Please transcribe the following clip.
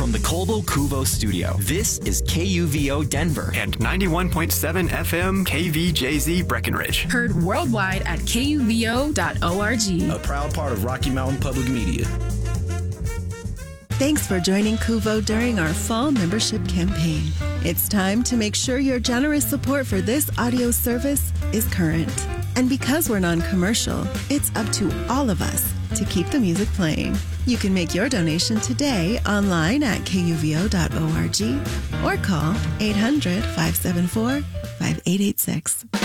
from the Colbo Cuvo studio. This is KUVO Denver and 91.7 FM KVJZ Breckenridge. Heard worldwide at kuvo.org. A proud part of Rocky Mountain Public Media. Thanks for joining Cuvo during our fall membership campaign. It's time to make sure your generous support for this audio service is current. And because we're non-commercial, it's up to all of us to keep the music playing. You can make your donation today online at kuvo.org or call 800-574-5886.